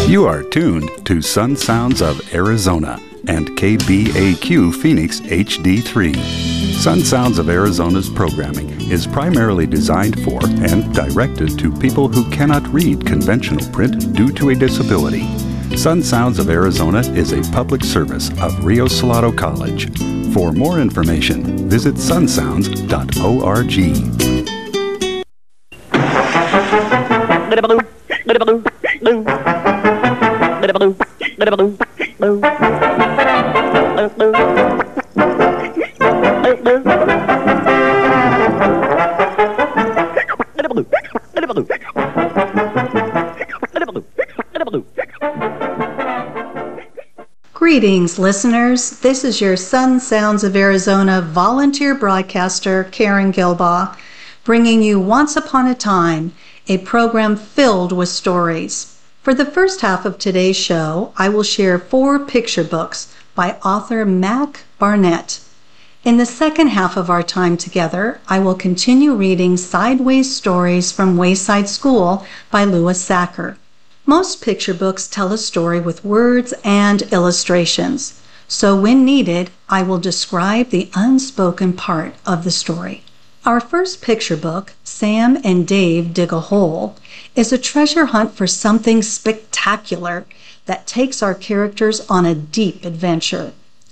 You are tuned to Sun Sounds of Arizona and KBAQ Phoenix HD3. Sun Sounds of Arizona's programming is primarily designed for and directed to people who cannot read conventional print due to a disability. Sun Sounds of Arizona is a public service of Rio Salado College. For more information, visit sunsounds.org. Greetings, listeners. This is your Sun Sounds of Arizona volunteer broadcaster, Karen Gilbaugh, bringing you Once Upon a Time, a program filled with stories. For the first half of today's show, I will share 4 picture books by author Mac Barnett. In the second half of our time together, I will continue reading Sideways Stories from Wayside School by Louis Sachar. Most picture books tell a story with words and illustrations, so when needed, I will describe the unspoken part of the story. Our first picture book, Sam and Dave Dig a Hole, is a treasure hunt for something spectacular that takes our characters on a deep adventure.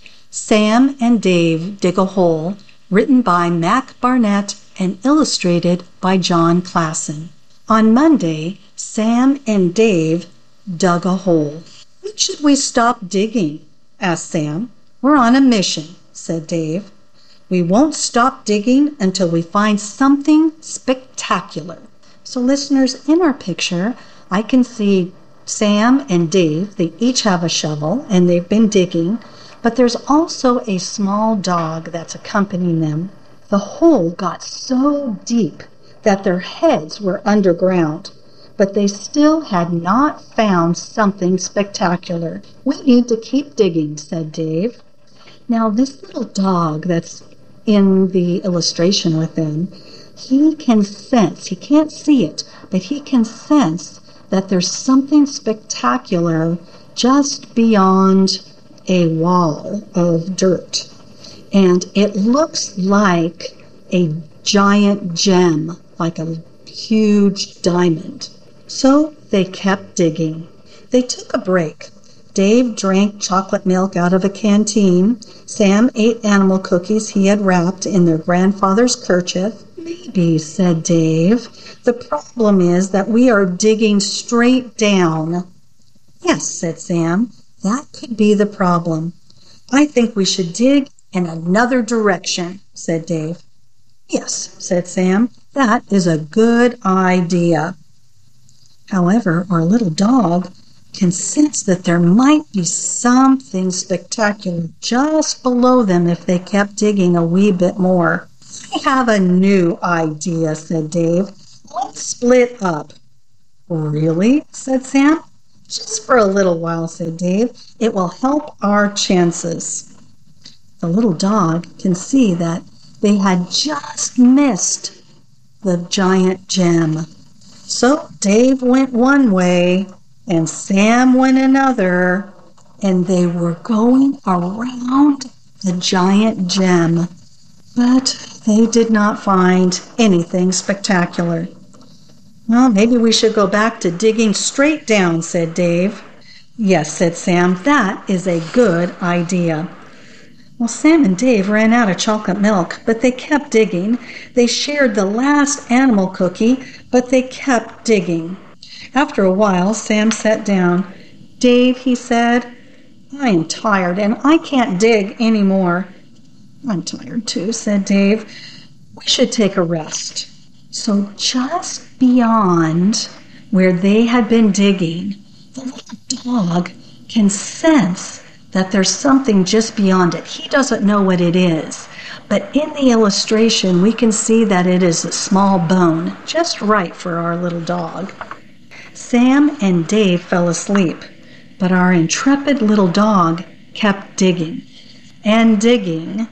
Sam and Dave Dig a Hole, written by Mac Barnett and illustrated by John Klassen. On Monday, Sam and Dave dug a hole. "When should we stop digging?" asked Sam. "We're on a mission," said Dave. "We won't stop digging until we find something spectacular." So listeners, in our picture, I can see Sam and Dave. They each have a shovel and they've been digging, but there's also a small dog that's accompanying them. The hole got so deep that their heads were underground, but they still had not found something spectacular. "We need to keep digging," said Dave. Now, this little dog that's in the illustration with them, he can sense, he can't see it, but he can sense that there's something spectacular just beyond a wall of dirt. And it looks like a giant gem, like a huge diamond. So they kept digging. They took a break. Dave drank chocolate milk out of a canteen. Sam ate animal cookies he had wrapped in their grandfather's kerchief. "Maybe," said Dave, "the problem is that we are digging straight down." "Yes," said Sam, "that could be the problem." "I think we should dig in another direction," said Dave. "Yes," said Sam, "that is a good idea." However, our little dog can sense that there might be something spectacular just below them if they kept digging a wee bit more. "I have a new idea," said Dave. "Let's split up." "Really?" said Sam. "Just for a little while," said Dave. "It will help our chances." The little dog can see that they had just missed the giant gem. So Dave went one way and Sam went another, and they were going around the giant gem. But they did not find anything spectacular. "Well, maybe we should go back to digging straight down," said Dave. "Yes," said Sam, "that is a good idea." Well, Sam and Dave ran out of chocolate milk, but they kept digging. They shared the last animal cookie, but they kept digging. After a while, Sam sat down. "Dave," he said, "I am tired and I can't dig anymore." "I'm tired too," said Dave. "We should take a rest." So just beyond where they had been digging, the little dog can sense that there's something just beyond it. He doesn't know what it is, but in the illustration we can see that it is a small bone, just right for our little dog. Sam and Dave fell asleep, but our intrepid little dog kept digging and digging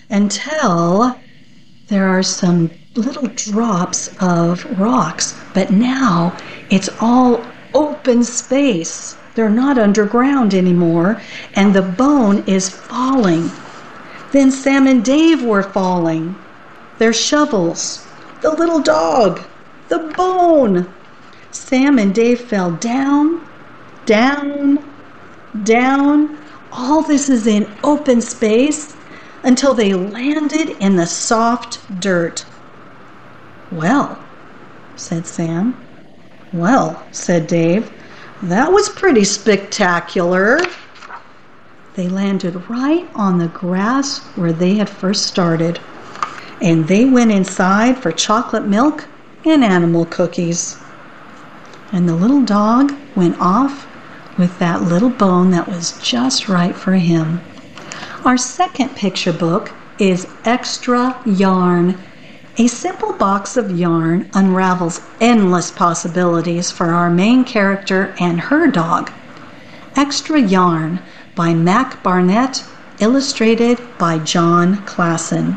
until there are some little drops of rocks, but now it's all open space. They're not underground anymore, and the bone is falling. Then Sam and Dave were falling. Their shovels, the little dog, the bone. Sam and Dave fell down, down, down. All this is in open space until they landed in the soft dirt. "Well," said Sam. "Well," said Dave, "that was pretty spectacular." They landed right on the grass where they had first started, and they went inside for chocolate milk and animal cookies. And the little dog went off with that little bone that was just right for him. Our second picture book is Extra Yarn. A simple box of yarn unravels endless possibilities for our main character and her dog. Extra Yarn by Mac Barnett, illustrated by John Klassen.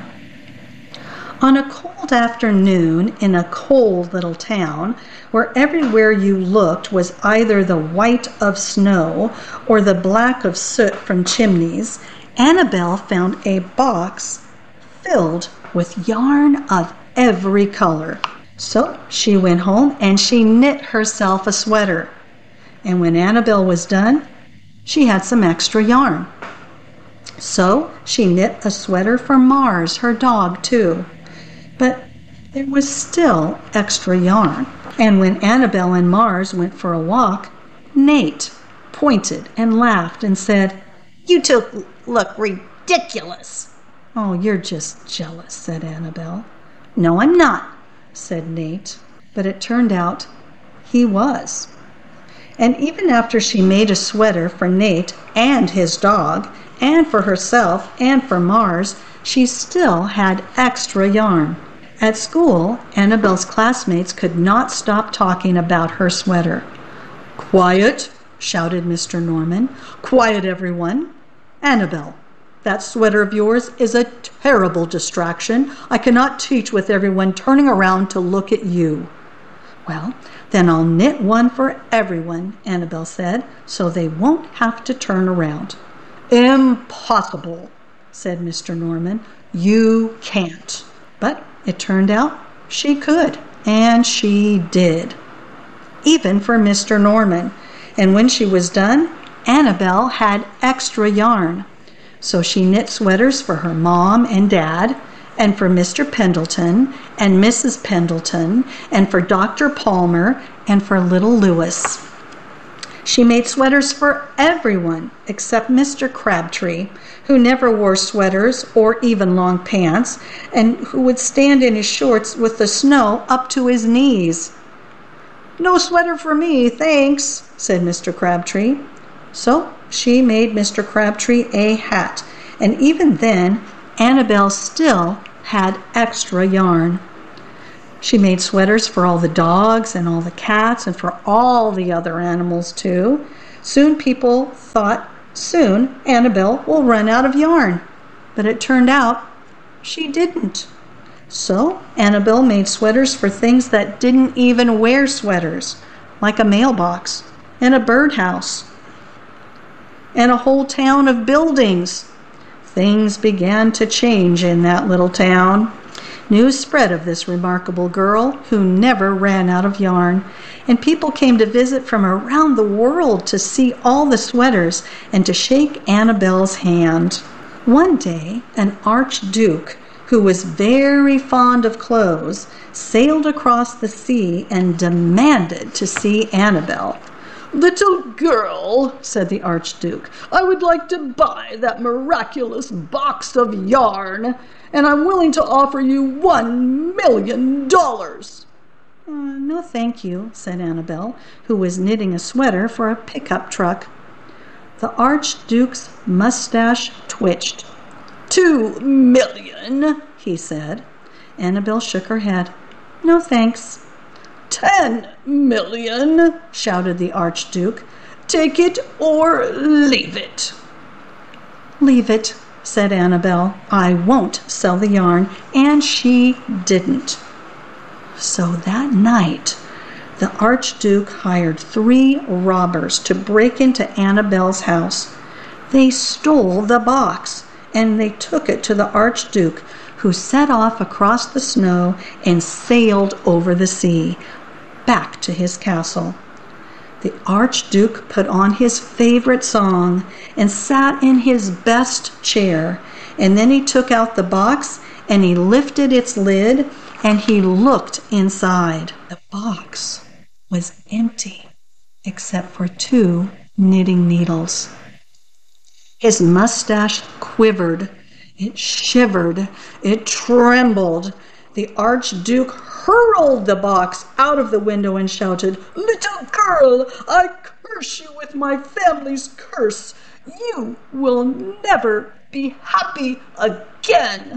On a cold afternoon in a cold little town, where everywhere you looked was either the white of snow or the black of soot from chimneys, Annabelle found a box filled with yarn of every color. So she went home and she knit herself a sweater. And when Annabelle was done, she had some extra yarn. So she knit a sweater for Mars, her dog, too. But there was still extra yarn. And when Annabelle and Mars went for a walk, Nate pointed and laughed and said, "You two look ridiculous." "Oh, you're just jealous," said Annabelle. "No, I'm not," said Nate. But it turned out he was. And even after she made a sweater for Nate and his dog, and for herself and for Mars, she still had extra yarn. At school, Annabelle's classmates could not stop talking about her sweater. "Quiet!" shouted Mr. Norman. "Quiet, everyone! Annabelle, that sweater of yours is a terrible distraction. I cannot teach with everyone turning around to look at you." "Well, then I'll knit one for everyone," Annabelle said, "so they won't have to turn around." "Impossible," said Mr. Norman. "You can't." But it turned out she could, and she did. Even for Mr. Norman. And when she was done, Annabelle had extra yarn. So she knit sweaters for her mom and dad, and for Mr. Pendleton and Mrs. Pendleton, and for Dr. Palmer, and for little Lewis. She made sweaters for everyone except Mr. Crabtree, who never wore sweaters or even long pants, and who would stand in his shorts with the snow up to his knees. "No sweater for me, thanks," said Mr. Crabtree. So she made Mr. Crabtree a hat, and even then Annabelle still had extra yarn. She made sweaters for all the dogs and all the cats and for all the other animals too. Soon people thought, soon Annabelle will run out of yarn. But it turned out she didn't. So Annabelle made sweaters for things that didn't even wear sweaters, like a mailbox and a birdhouse and a whole town of buildings. Things began to change in that little town. News spread of this remarkable girl who never ran out of yarn, and people came to visit from around the world to see all the sweaters and to shake Annabelle's hand. One day, an archduke who was very fond of clothes sailed across the sea and demanded to see Annabelle. "Little girl," said the Archduke, "I would like to buy that miraculous box of yarn, and I'm willing to offer you $1 million. "No, thank you," said Annabelle, who was knitting a sweater for a pickup truck. The Archduke's mustache twitched. $2 million, he said. Annabelle shook her head. "No, thanks." $10 million, shouted the Archduke. "Take it or leave it." "Leave it," said Annabelle. "I won't sell the yarn," and she didn't. So that night, The Archduke hired 3 robbers to break into Annabel's house. They stole the box, and they took it to the Archduke, who set off across the snow and sailed over the sea, back to his castle. The Archduke put on his favorite song and sat in his best chair, and then he took out the box and he lifted its lid and he looked inside. The box was empty, except for 2 knitting needles. His mustache quivered, it shivered, it trembled. The Archduke hurled the box out of the window and shouted, "Little girl, I curse you with my family's curse. You will never be happy again."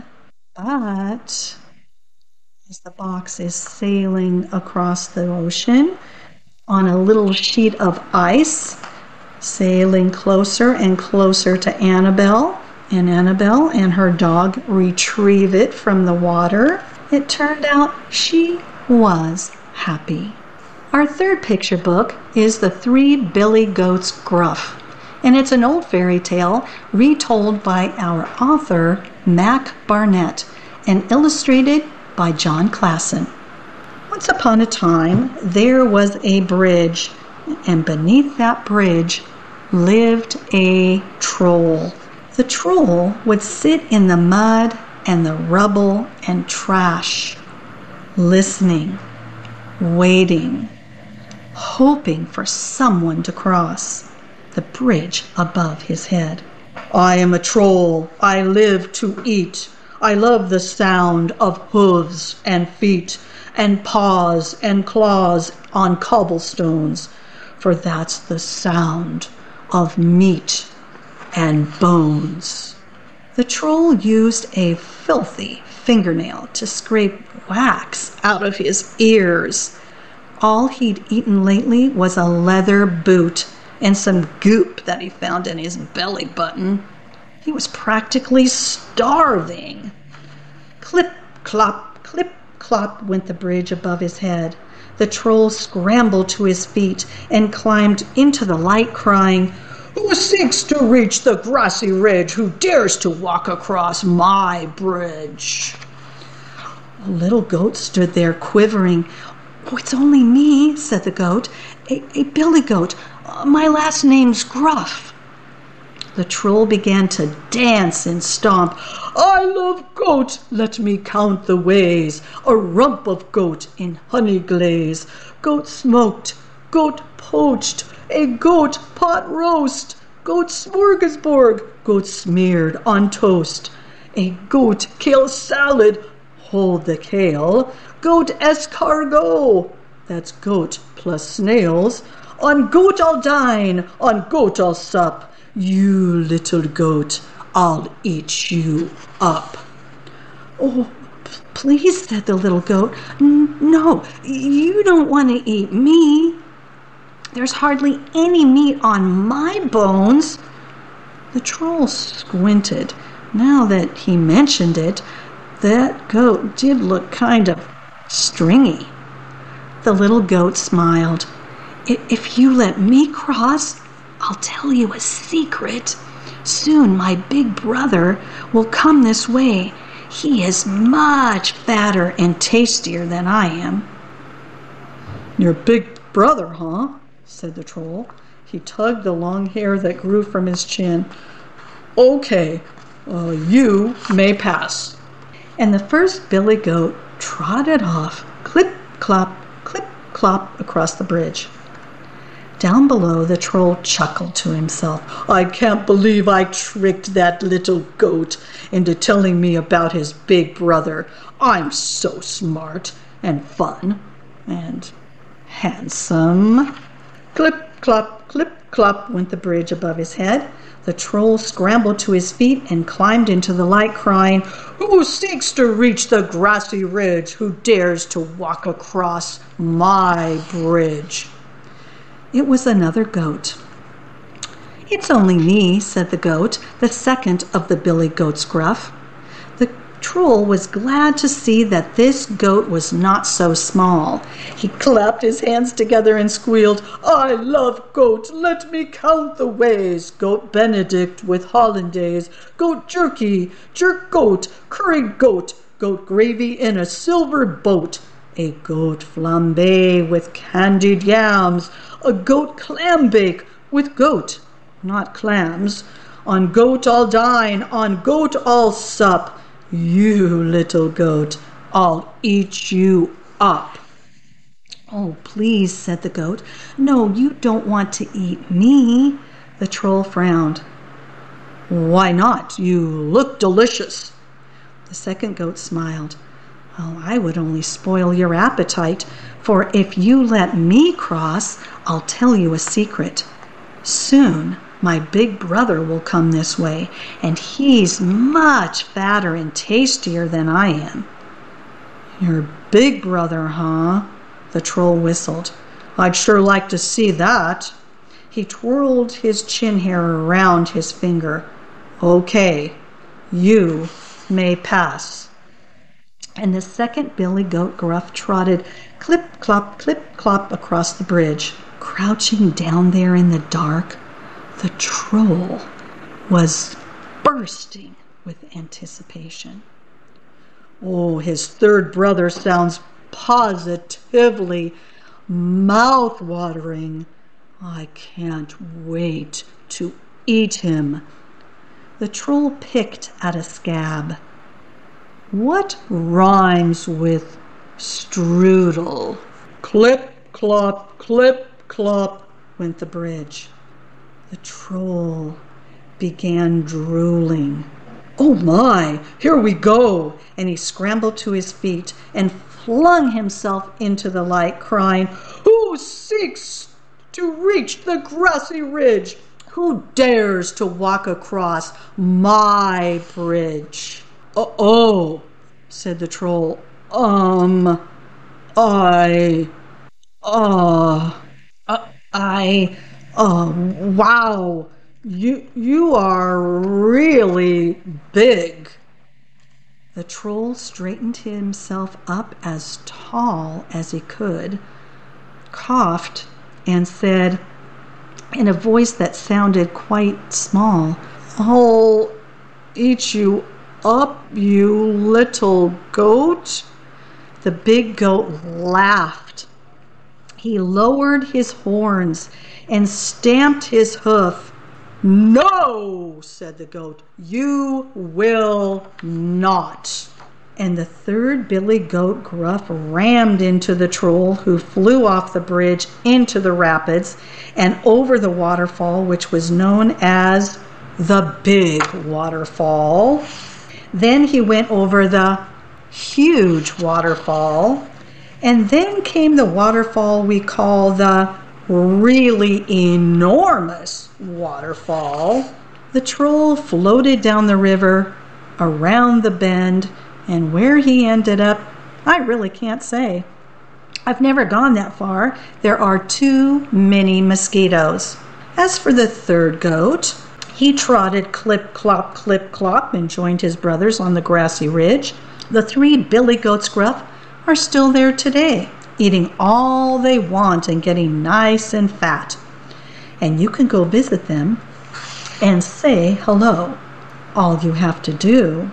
But as the box is sailing across the ocean on a little sheet of ice, sailing closer and closer to Annabel, and Annabel and her dog retrieve it from the water, it turned out she was happy. Our third picture book is The 3 Billy Goats Gruff, and it's an old fairy tale retold by our author, Mac Barnett, and illustrated by John Klassen. Once upon a time, there was a bridge, and beneath that bridge lived a troll. The troll would sit in the mud and the rubble and trash, listening, waiting, hoping for someone to cross the bridge above his head. "I am a troll. I live to eat. I love the sound of hooves and feet and paws and claws on cobblestones, for that's the sound of meat and bones." The troll used a filthy fingernail to scrape wax out of his ears. All he'd eaten lately was a leather boot and some goop that he found in his belly button. He was practically starving. Clip, clop, went the bridge above his head. The troll scrambled to his feet and climbed into the light, crying, "Who seeks to reach the grassy ridge? Who dares to walk across my bridge?" A little goat stood there quivering. "Oh, it's only me," said the goat, a billy goat. "My last name's Gruff." The troll began to dance and stomp. "I love goat, let me count the ways. A rump of goat in honey glaze. Goat smoked, goat poached, a goat pot roast. Goat smorgasbord, goat smeared on toast. A goat kale salad, hold the kale. Goat escargot, that's goat plus snails. On goat I'll dine, on goat I'll sup. You little goat, I'll eat you up." "Oh, please," said the little goat. "No, you don't want to eat me. There's hardly any meat on my bones." The troll squinted. Now that he mentioned it, that goat did look kind of stringy. The little goat smiled. "If you let me cross, I'll tell you a secret. Soon my big brother will come this way. He is much fatter and tastier than I am." "Your big brother, huh?" said the troll. He tugged the long hair that grew from his chin. "Okay, you may pass." And the first billy goat trotted off, clip, clop, across the bridge. Down below, the troll chuckled to himself. "I can't believe I tricked that little goat into telling me about his big brother. I'm so smart and fun and handsome." Clip, clop, went the bridge above his head. The troll scrambled to his feet and climbed into the light, crying, "Who seeks to reach the grassy ridge? Who dares to walk across my bridge?" It was another goat. "It's only me," said the goat, the second of the billy goats Gruff. The Troll was glad to see that this goat was not so small. He clapped his hands together and squealed, "I love goat, let me count the ways. Goat Benedict with hollandaise, goat jerky, jerk goat, curry goat, goat gravy in a silver boat, a goat flambe with candied yams, a goat clam bake with goat, not clams. On goat I'll dine, on goat I'll sup. You little goat, I'll eat you up." "Oh, please," said the goat. "No, you don't want to eat me." The troll frowned. "Why not? You look delicious." The second goat smiled. "Oh, I would only spoil your appetite, for if you let me cross, I'll tell you a secret. Soon my big brother will come this way, and he's much fatter and tastier than I am." "Your big brother, huh?" The troll whistled. "I'd sure like to see that." He twirled his chin hair around his finger. "Okay, you may pass." And the second billy goat Gruff trotted clip clop across the bridge. Crouching down there in the dark, the troll was bursting with anticipation. "Oh, his third brother sounds positively mouth-watering. I can't wait to eat him." The troll picked at a scab. "What rhymes with strudel?" Clip clop went the bridge. The troll began drooling. "Oh my, here we go!" And he scrambled to his feet and flung himself into the light, crying, "Who seeks to reach the grassy ridge? Who dares to walk across my bridge?" "Oh," said the troll. Wow, you are really big." The troll straightened himself up as tall as he could, coughed, and said in a voice that sounded quite small, "I'll eat you up, you little goat." The big goat laughed. He lowered his horns and stamped his hoof. "No," said the goat, "you will not." And the third billy goat Gruff rammed into the troll, who flew off the bridge into the rapids and over the waterfall, which was known as the Big Waterfall. Then he went over the Huge Waterfall, and then came the waterfall we call the Really Enormous Waterfall. The troll floated down the river, around the bend, and where he ended up, I really can't say. I've never gone that far. There are too many mosquitoes. As for the third goat, he trotted clip clop, and joined his brothers on the grassy ridge. The three billy goats Gruff are still there today, eating all they want and getting nice and fat. And you can go visit them and say hello. All you have to do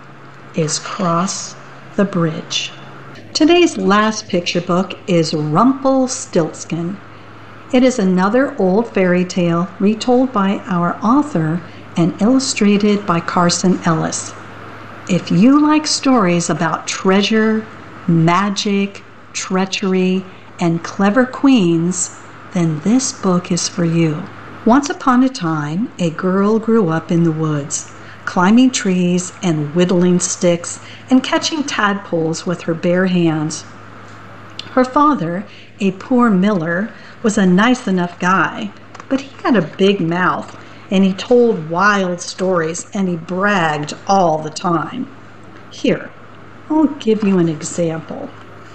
is cross the bridge. Today's last picture book is Rumpelstiltskin. It is another old fairy tale retold by our author and illustrated by Carson Ellis. If you like stories about treasure, magic, treachery, and clever queens, then this book is for you. Once upon a time, a girl grew up in the woods, climbing trees and whittling sticks and catching tadpoles with her bare hands. Her father, a poor miller, was a nice enough guy, but he had a big mouth, and he told wild stories, and he bragged all the time. Here, I'll give you an example.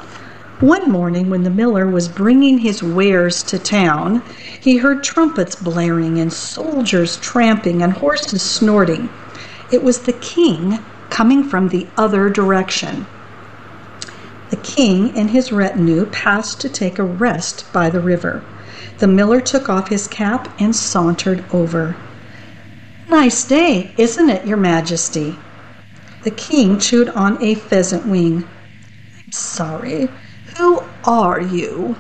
One morning when the miller was bringing his wares to town, he heard trumpets blaring and soldiers tramping and horses snorting. It was the king coming from the other direction. The king and his retinue passed to take a rest by the river. The miller took off his cap and sauntered over. "Nice day, isn't it, your majesty?" The king chewed on a pheasant wing. "I'm sorry. Who are you?"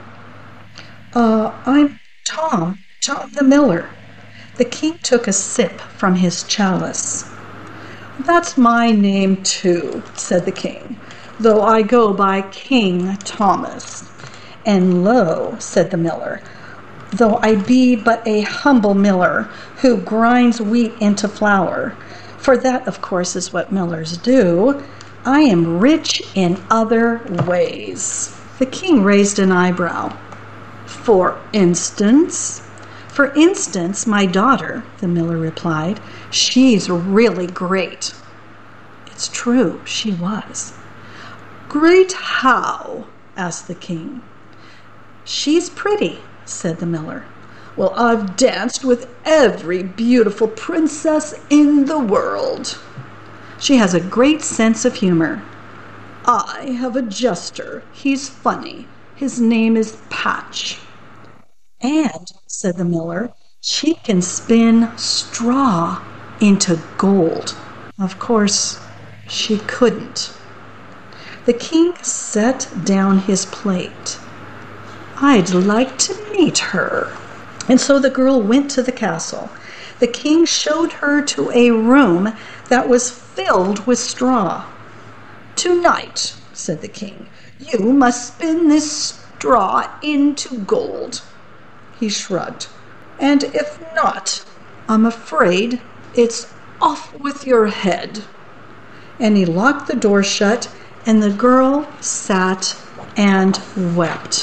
I'm Tom the miller." The king took a sip from his chalice. "That's my name too," said the king, "though I go by King Thomas. And lo," said the miller, "though I be but a humble miller who grinds wheat into flour, for that, of course, is what millers do, I am rich in other ways." The king raised an eyebrow. "For instance?" "For instance, my daughter," the miller replied. "She's really great." It's true, she was. "Great how?" asked the king. "She's pretty," said the miller. "Well, I've danced with every beautiful princess in the world." "She has a great sense of humor." "I have a jester. He's funny. His name is Patch." "And," said the miller, "she can spin straw into gold." Of course, she couldn't. The king set down his plate. "I'd like to meet her." And so the girl went to the castle. The king showed her to a room that was filled with straw. "Tonight," said the king, "you must spin this straw into gold." He shrugged. "And if not, I'm afraid it's off with your head." And he locked the door shut, and the girl sat and wept.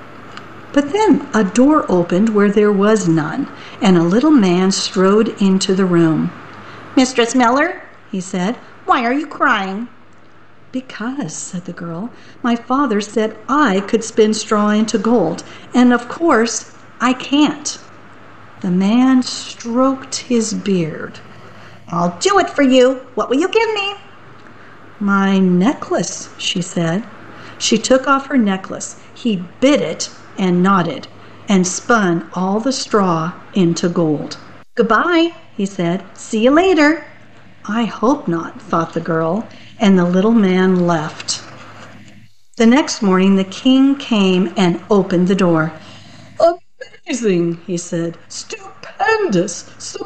But then a door opened where there was none, and a little man strode into the room. "Mistress Miller," he said, "why are you crying?" "Because," said the girl, "my father said I could spin straw into gold, and of course I can't." The man stroked his beard. "I'll do it for you. What will you give me?" "My necklace," she said. She took off her necklace. He bit it and nodded, and spun all the straw into gold. "Goodbye," he said. "See you later." "I hope not," thought the girl, and the little man left. The next morning the king came and opened the door. "Amazing," he said. "Stupendous,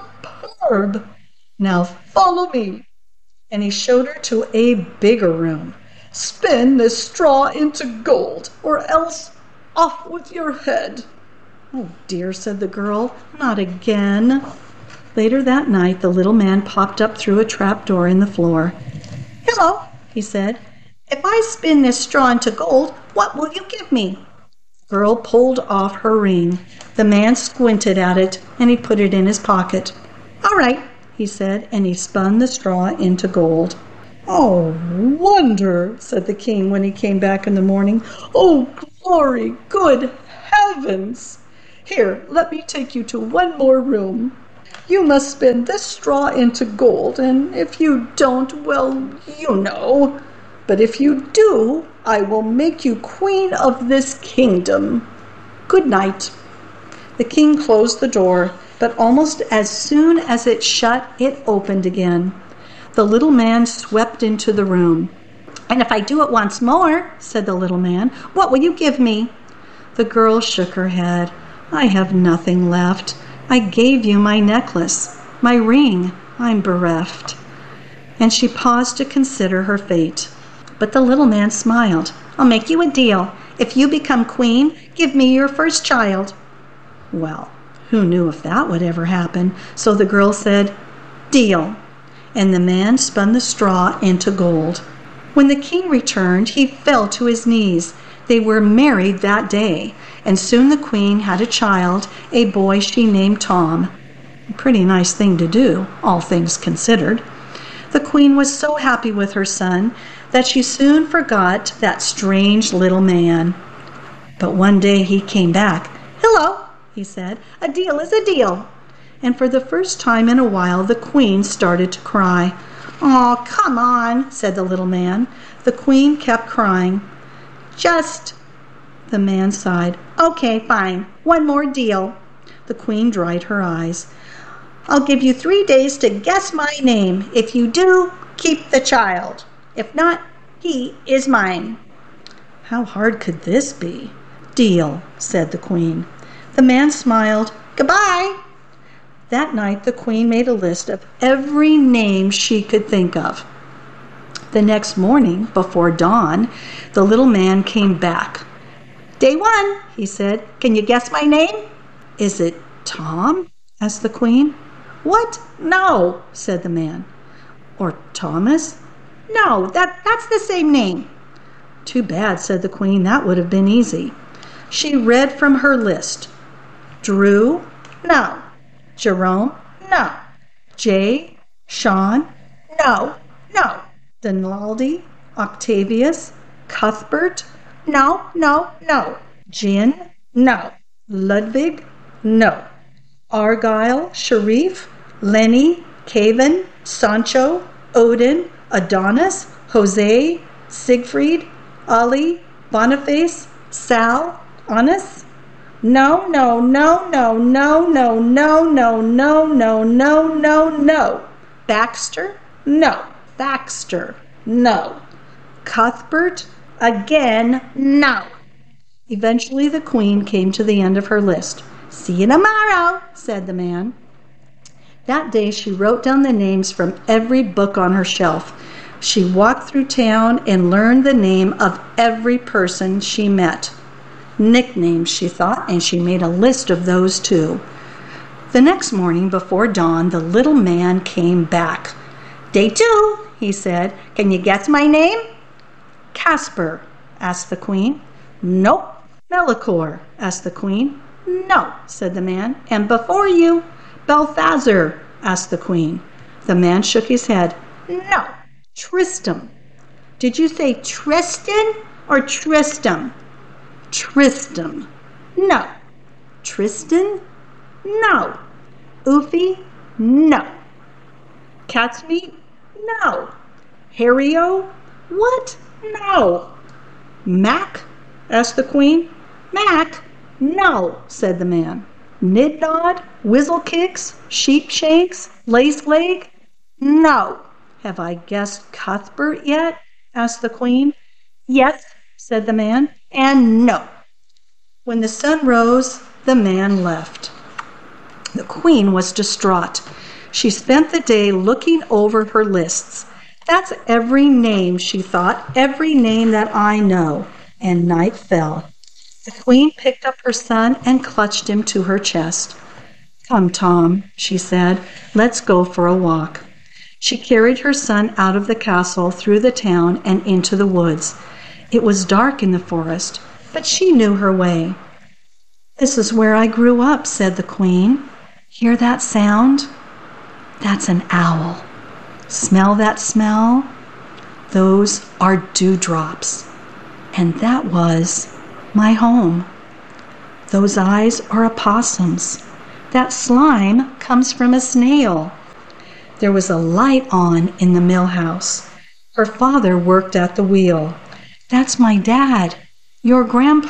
superb. Now follow me." And he showed her to a bigger room. "Spin this straw into gold, or else off with your head." "Oh dear," said the girl, "not again." Later that night the little man popped up through a trap door in the floor. "Hello," he said. "If I spin this straw into gold, what will you give me?" The girl pulled off her ring. The man squinted at it, and he put it in his pocket. "All right," he said, and he spun the straw into gold. "Oh, wonder," said the king when he came back in the morning. "Oh, glory, good heavens! Here, let me take you to one more room. You must spin this straw into gold, and if you don't, well, you know. But if you do, I will make you queen of this kingdom. Good night." The king closed the door, but almost as soon as it shut, it opened again. The little man swept into the room. "And if I do it once more," said the little man, "what will you give me?" The girl shook her head. "I have nothing left. I gave you my necklace, my ring. I'm bereft." And she paused to consider her fate. But the little man smiled. "I'll make you a deal. If you become queen, give me your first child." Well, who knew if that would ever happen? So the girl said, "Deal." And the man spun the straw into gold. When the king returned, he fell to his knees. They were married that day, and soon the queen had a child, a boy she named Tom. A pretty nice thing to do, all things considered. The queen was so happy with her son that she soon forgot that strange little man. But one day he came back. "Hello," he said. "A deal is a deal." And for the first time in a while the queen started to cry. "Oh, come on," said the little man. The queen kept crying. "Just," the man sighed. "Okay, fine. One more deal." The queen dried her eyes. "I'll give you 3 days to guess my name. If you do, keep the child. If not, he is mine." How hard could this be? "Deal," said the queen. The man smiled. "Goodbye." That night the queen made a list of every name she could think of. The next morning, before dawn, the little man came back. "Day 1, he said. "Can you guess my name?" "Is it Tom?" asked the queen. "What? No," said the man. "Or Thomas?" "No, that's the same name." "Too bad," said the queen. "That would have been easy." She read from her list. "Drew? No. Jerome? No. Jay? Sean? No. Donaldi? Octavius? Cuthbert? No. Jin? No. Ludwig? No. Argyle? Sharif? Lenny? Caven? Sancho? Odin? Adonis? Jose? Siegfried? Ali? Boniface? Sal? Honest? No. Baxter? No. Baxter? No. Cuthbert? Again, no. Eventually the queen came to the end of her list. "See you tomorrow," said the man. That day she wrote down the names from every book on her shelf. She walked through town and learned the name of every person she met. Nicknames, she thought, and she made a list of those too. The next morning before dawn, the little man came back. "Day 2, he said. "Can you guess my name?" "Casper," asked the queen. "Nope." "Melicor," asked the queen. "No," said the man. "And before you?" "Balthazar," asked the queen. The man shook his head. "No, Tristram." "Did you say Tristan or Tristram?" "Tristram." "No." "Tristan?" "No." "Oofy?" "No." "Cat's meat?" "No." "Harrio?" "What?" "No." "Mac?" asked the queen. "Mac?" "No," said the man. "Nidnod? Whizzlekicks? Sheepshanks? Laceleg?" "No." "Have I guessed Cuthbert yet?" asked the queen. "Yes," said the man, "and no." When the sun rose, the man left. The queen was distraught. She spent the day looking over her lists. "That's every name," she thought, "every name that I know." And night fell. The queen picked up her son and clutched him to her chest. "Come, Tom," she said, "let's go for a walk." She carried her son out of the castle, through the town, and into the woods. It was dark in the forest, but she knew her way. "This is where I grew up," said the queen. "Hear that sound? That's an owl. Smell that smell? Those are dewdrops. And that was my home. Those eyes are opossums. That slime comes from a snail. There was a light on in the mill house. Her father worked at the wheel. That's my dad, your grandpa.